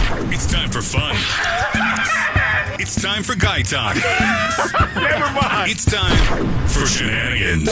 It's time for fun. It's time for guy talk. Never mind. It's time for shenanigans.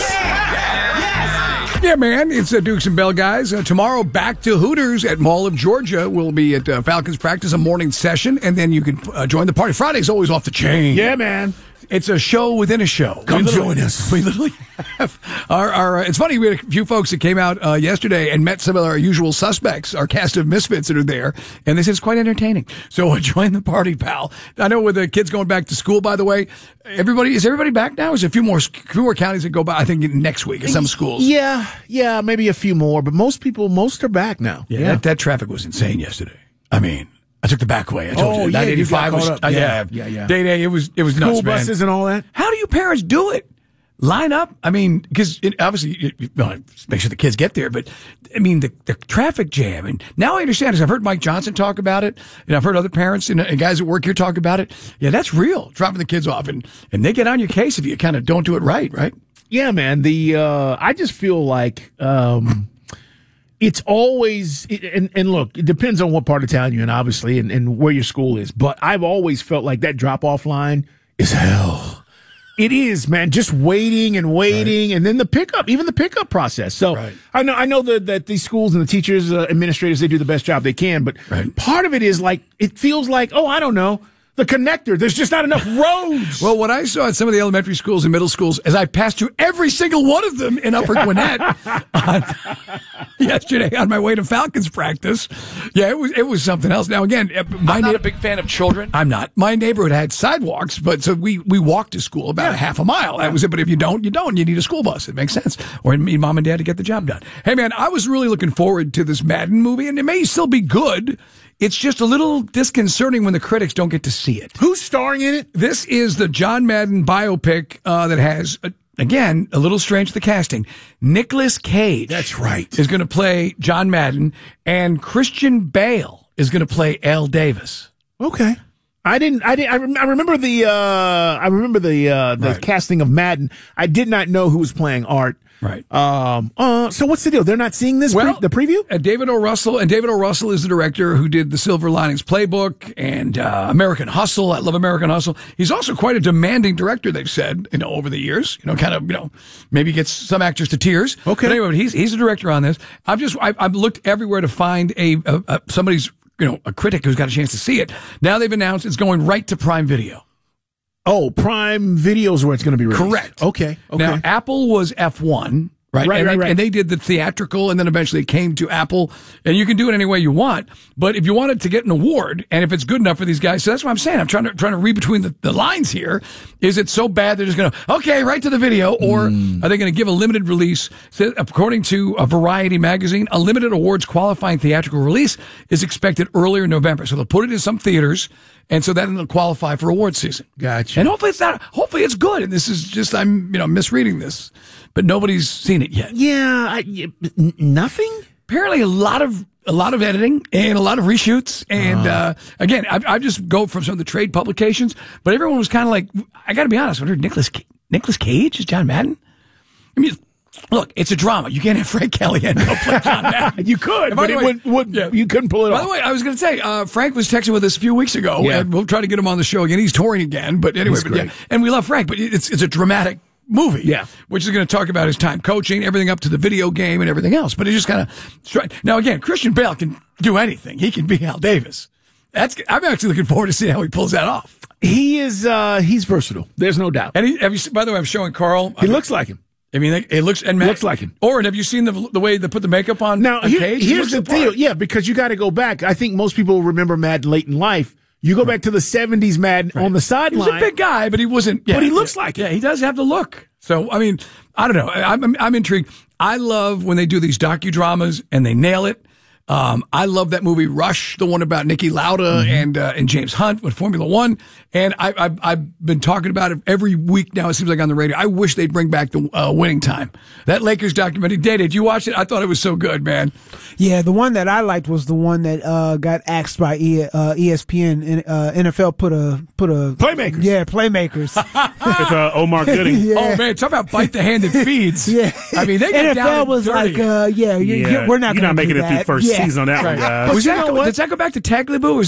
Yeah, man, it's Dukes and Bell, guys. Tomorrow, back to Hooters at Mall of Georgia. We'll be at Falcons practice, a morning session, and then you can join the party. Friday's always off the chain. Yeah, man. It's a show within a show. Come join us. We literally have our it's funny, we had a few folks that came out yesterday and met some of our usual suspects, our cast of misfits that are there, and they said it's quite entertaining. So join the party, pal. I know with the kids going back to school, by the way, is everybody back now? There's a few more counties that go by, I think, next week in some schools. Yeah, maybe a few more, but most are back now. Yeah. That traffic was insane yesterday. I mean, I took the back way. I told you. 985 was, yeah. Day. It was nuts, School buses and all that. How do you parents do it? Line up? I mean, because obviously, make sure the kids get there, but I mean, the traffic jam. And now I understand, because I've heard Mike Johnson talk about it, and I've heard other parents and guys at work here talk about it. Yeah, that's real, dropping the kids off. And they get on your case if you kind of don't do it right? Yeah, man. I just feel like, it's always, and look, it depends on what part of town you're in, obviously, and where your school is. But I've always felt like that drop-off line is hell. It is, man. Just waiting, right. And then the pickup process. So right. I know that these schools and the teachers, administrators, they do the best job they can. But part of it is like, it feels like, I don't know, the connector. There's just not enough roads. Well, what I saw at some of the elementary schools and middle schools, as I passed through every single one of them in Upper Gwinnett yesterday on my way to Falcons practice. Yeah, it was something else. Now, again, I'm not a big fan of children. I'm not. My neighborhood had sidewalks, but so we walked to school about a half a mile. That was it. But if you don't, you don't. You need a school bus. It makes sense. Or you need mom and dad to get the job done. Hey, man, I was really looking forward to this Madden movie, and it may still be good. It's just a little disconcerting when the critics don't get to see it. Who's starring in it? This is the John Madden biopic that has, again, a little strange, the casting. Nicolas Cage. That's right. Is going to play John Madden, and Christian Bale is going to play Al Davis. Okay. I remember the casting of Madden. I did not know who was playing Art. Right. So what's the deal? They're not seeing this, the preview? David O. Russell is the director who did the Silver Linings Playbook and American Hustle. I love American Hustle. He's also quite a demanding director, they've said, over the years. Maybe gets some actors to tears. Okay. But anyway, he's a director on this. I've looked everywhere to find somebody's, a critic who's got a chance to see it. Now they've announced it's going right to Prime Video. Oh, Prime Video is where it's going to be released. Correct. Okay. Now, Apple was F1, right? Right. And they did the theatrical, and then eventually it came to Apple. And you can do it any way you want. But if you wanted to get an award, and if it's good enough for these guys, so that's what I'm saying. I'm trying to read between the lines here. Is it so bad they're just going to, okay, right to the video, or are they going to give a limited release? So, according to Variety magazine, a limited awards qualifying theatrical release is expected earlier in November. So they'll put it in some theaters. And so then it'll qualify for award season. Gotcha. And hopefully it's good. And this is just, I'm misreading this, but nobody's seen it yet. Yeah. Nothing? Apparently a lot of editing and a lot of reshoots. And, again, I just go from some of the trade publications, but everyone was kind of like, I got to be honest, I heard Nicolas Cage is John Madden. I mean, look, it's a drama. You can't have Frank Kellyanne go play John Madden. You could, but you couldn't pull it off. By the way, I was going to say, Frank was texting with us a few weeks ago, and we'll try to get him on the show again. He's touring again, but anyway, and we love Frank, but it's a dramatic movie, which is going to talk about his time coaching, everything up to the video game and everything else. But it just kind of now again, Christian Bale can do anything. He can be Al Davis. I'm actually looking forward to seeing how he pulls that off. He is he's versatile. There's no doubt. And by the way, I'm showing Carl. He looks like him. I mean, it looks like him. Or have you seen the way they put the makeup on? Now, here's the deal. Yeah, because you got to go back. I think most people remember Madden late in life. You go back to the 70s Madden on the sideline. He was a big guy, but he wasn't. But he looks like it. Yeah, he does have the look. So, I mean, I don't know. I'm intrigued. I love when they do these docudramas and they nail it. I love that movie Rush, the one about Niki Lauda and James Hunt with Formula One. And I've been talking about it every week now. It seems like on the radio. I wish they'd bring back the Winning Time. That Lakers documentary. Did you watch it? I thought it was so good, man. Yeah, the one that I liked was the one that got axed by ESPN. NFL put a Playmakers. Yeah, Playmakers. With Omar Gooding. Yeah. Oh man, talk about bite the hand that feeds. Yeah, I mean they get NFL down was dirty. like, we're not. You're not making it through the first season on that one, guys. Did that go back to Tagliabue?